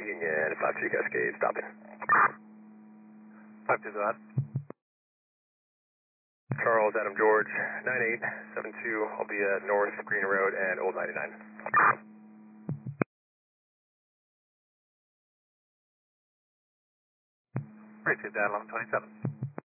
Union 52 Cascade, stopping. 52, go ahead. Charles, Adam George, 9872, I'll be at North Green Road and Old 99. Received that, 1127.